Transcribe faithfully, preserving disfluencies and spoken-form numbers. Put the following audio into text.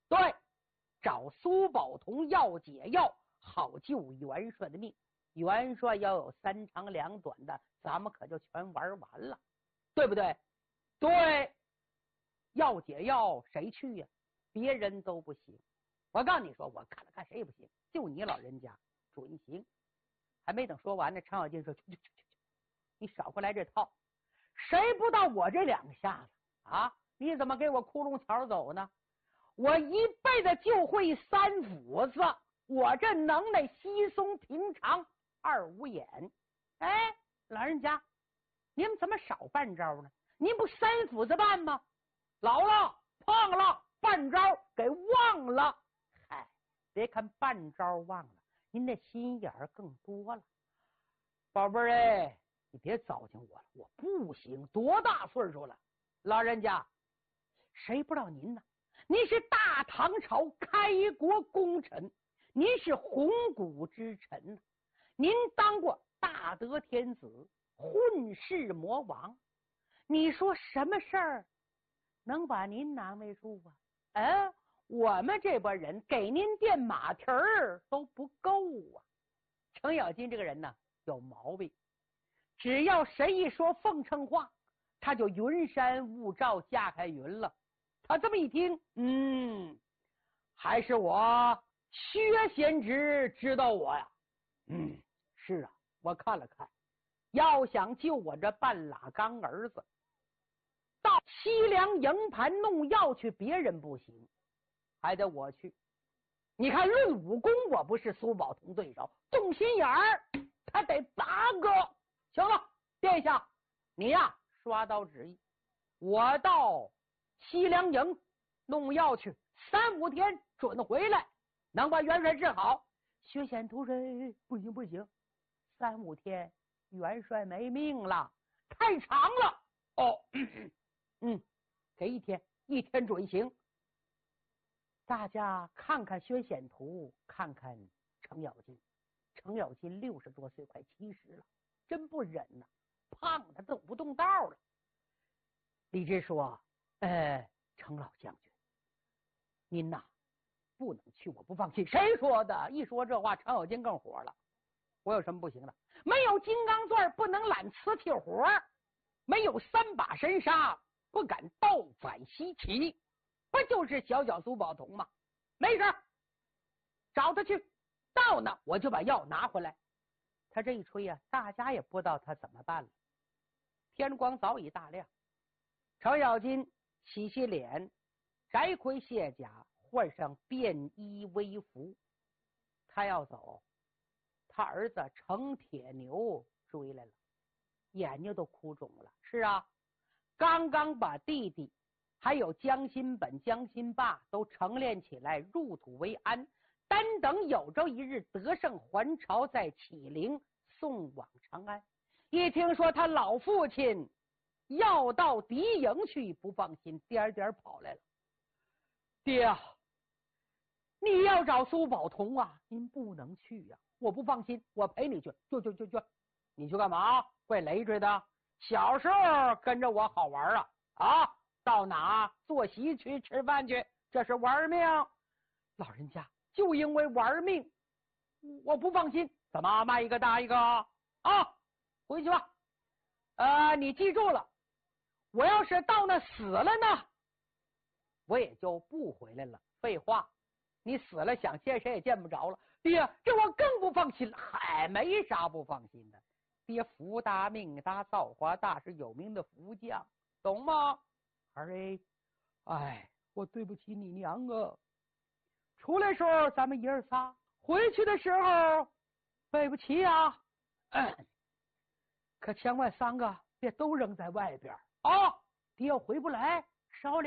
对，找苏宝同要解药，好救元帅的命。元帅要有三长两短的，咱们可就全玩完了，对不对？对，要解药谁去呀、啊？别人都不行。我告诉你说，我看了看谁也不行，就你老人家准行。还没等说完呢，程咬金说：“去去去去去，你少过来这套，谁不到我这两下子啊？你怎么给我窟窿桥走呢？我一辈子就会三斧子，我这能耐稀松平常，二五眼。哎，老人家，您怎么少半招呢？您不三斧子半吗？老了，胖了，半招给忘了。嗨，别看半招忘了。”您的心眼儿更多了，宝贝儿哎，你别糟践我了，我不行，多大岁数了？老人家，谁不知道您呢？您是大唐朝开国功臣，您是红谷之臣，您当过大德天子，混世魔王，你说什么事儿能把您难为住啊？嗯。我们这波人给您垫马蹄儿都不够啊！程咬金这个人呢有毛病，只要谁一说奉承话，他就云山雾罩架开云了。他这么一听，嗯，还是我薛贤侄知道我呀。嗯，是啊，我看了看，要想救我这半拉缸儿子，到西凉营盘弄药去，别人不行。还得我去，你看论武功，我不是苏宝同对手，动心眼儿他得八个。行了，殿下，你呀刷刀旨意，我到西凉营弄药去，三五天准回来，能把元帅治好。薛显图说不行不行，三五天元帅没命了，太长了。哦，嗯，给一天，一天准行。大家看看薛显图，看看程咬金。程咬金六十多岁，快七十了，真不忍呐、啊，胖的走不动道了。李治说：“呃，程老将军，您呐不能去，我不放心。”谁说的？一说这话，程咬金更火了。我有什么不行的？没有金刚钻不能揽瓷器活，没有三把神杀不敢盗反西岐。不就是小小苏宝同吗？没事，找他去，到那我就把药拿回来。他这一吹呀、啊，大家也不知道他怎么办了。天光早已大亮，程咬金洗洗脸，摘盔卸甲，换上便衣微服，他要走。他儿子程铁牛追来了，眼睛都哭肿了。是啊，刚刚把弟弟还有江心本、江心霸都成练起来，入土为安，单等有朝一日得胜还朝，在启灵送往长安。一听说他老父亲要到敌营去，不放心，颠颠跑来了。爹啊，你要找苏宝同啊，您不能去呀、啊，我不放心，我陪你去。去去去去，你去干嘛？怪累赘的。小时候跟着我好玩啊啊！到哪坐席去吃饭去，这是玩命。老人家，就因为玩命，我不放心。怎么卖一个大一个啊？回去吧。呃，你记住了，我要是到那死了呢，我也就不回来了。废话，你死了想见谁也见不着了。爹，这我更不放心了。嗨，没啥不放心的。爹福大命大，造化大，是有名的福将，懂吗？儿哎，哎，我对不起你娘啊！出来时候咱们爷儿仨，回去的时候对不起啊、嗯！可千万三个别都扔在外边啊！爹要回不来，少两。